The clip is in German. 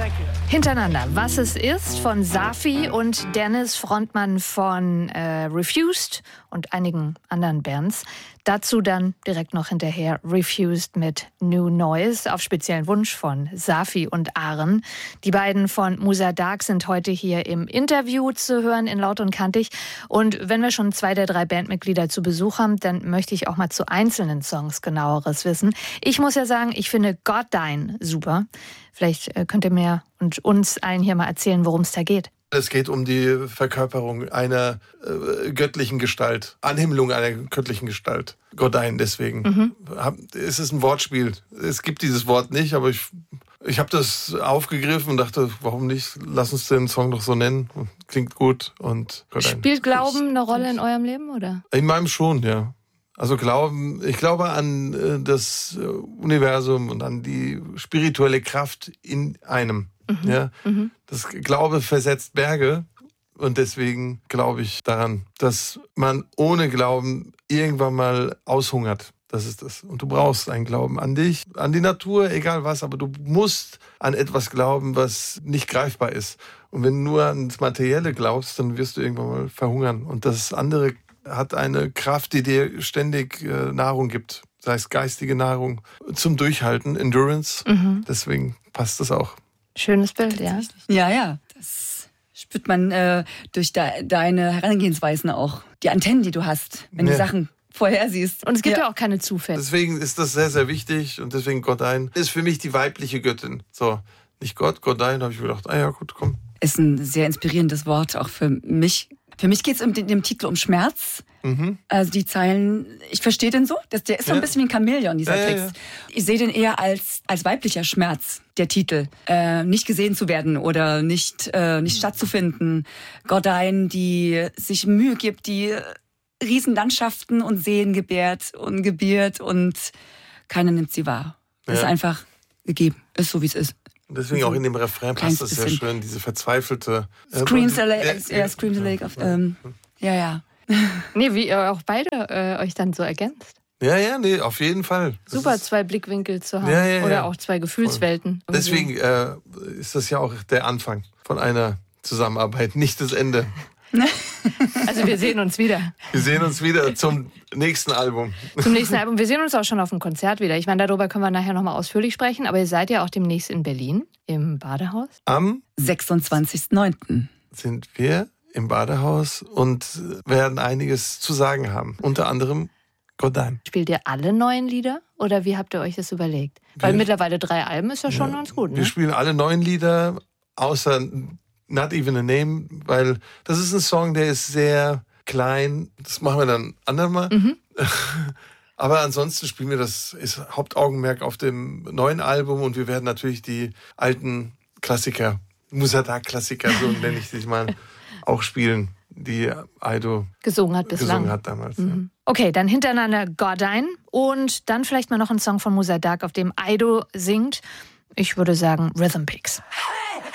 Hintereinander. Was es ist von Safi und Dennis, Frontmann von Refused und einigen anderen Bands. Dazu dann direkt noch hinterher Refused mit New Noise auf speziellen Wunsch von Safi und Aren. Die beiden von Musa Dark sind heute hier im Interview zu hören in Laut und Kantig. Und wenn wir schon 2 der 3 Bandmitglieder zu Besuch haben, dann möchte ich auch mal zu einzelnen Songs genaueres wissen. Ich muss ja sagen, ich finde Goddine super. Vielleicht könnt ihr mir und uns allen hier mal erzählen, worum es da geht. Es geht um die Verkörperung einer göttlichen Gestalt, Anhimmelung einer göttlichen Gestalt. Goddine deswegen. Es ist ein Wortspiel. Es gibt dieses Wort nicht, aber ich habe das aufgegriffen und dachte, warum nicht? Lass uns den Song doch so nennen. Klingt gut. Und Goddine. Spielt Glauben eine Rolle in eurem Leben, oder? In meinem schon, ja. Also ich glaube an das Universum und an die spirituelle Kraft in einem. Ja? Das Glaube versetzt Berge und deswegen glaube ich daran, dass man ohne Glauben irgendwann mal aushungert. Das ist das. Und du brauchst einen Glauben an dich, an die Natur, egal was, aber du musst an etwas glauben, was nicht greifbar ist. Und wenn du nur ans Materielle glaubst, dann wirst du irgendwann mal verhungern. Und das andere hat eine Kraft, die dir ständig Nahrung gibt. Sei es geistige Nahrung zum Durchhalten, Endurance. Deswegen passt das auch. Schönes Bild, ja. Ja. Das spürt man durch deine Herangehensweisen auch. Die Antennen, die du hast, wenn du Sachen vorhersiehst. Und es gibt ja auch keine Zufälle. Deswegen ist das sehr, sehr wichtig. Und deswegen Goddine ist für mich die weibliche Göttin. So, nicht Gott, Goddine, habe ich mir gedacht, ja gut, komm. Ist ein sehr inspirierendes Wort, auch für mich. Für mich geht es in dem Titel um Schmerz. Also die Zeilen, ich verstehe den so, der ist so ein bisschen wie ein Chamäleon, dieser Text. Ja. Ich sehe den eher als weiblicher Schmerz, der Titel. Nicht gesehen zu werden oder nicht stattzufinden. Goddine, die sich Mühe gibt, die Riesenlandschaften und Seen gebärt und gebiert und keiner nimmt sie wahr. Das ist einfach gegeben, ist so wie es ist. Und deswegen auch in dem Refrain passt das sehr schön, diese verzweifelte... Screams the Lake of... ja. Nee, wie ihr auch beide euch dann so ergänzt. Ja, auf jeden Fall. Super, 2 Blickwinkel zu haben oder auch 2 Gefühlswelten. Deswegen ist das ja auch der Anfang von einer Zusammenarbeit, nicht das Ende. Also wir sehen uns wieder. Wir sehen uns wieder zum nächsten Album. Zum nächsten Album. Wir sehen uns auch schon auf dem Konzert wieder. Ich meine, darüber können wir nachher nochmal ausführlich sprechen. Aber ihr seid ja auch demnächst in Berlin im Badehaus. Am 26.09. sind wir im Badehaus und werden einiges zu sagen haben. Unter anderem Goddine. Spielt ihr alle neuen Lieder oder wie habt ihr euch das überlegt? Weil mittlerweile 3 Alben ist ja schon ganz gut, ne? Wir spielen alle neuen Lieder, außer Not Even a Name, weil das ist ein Song, der ist sehr klein. Das machen wir dann andermal. Aber ansonsten spielen wir das, ist Hauptaugenmerk auf dem neuen Album und wir werden natürlich die alten Klassiker, Musa Dark Klassiker, so nenne ich sie mal, auch spielen, die Aido gesungen hat damals. Ja. Okay, dann hintereinander Goddine und dann vielleicht mal noch ein Song von Musa Dark, auf dem Aido singt. Ich würde sagen Rhythm Picks.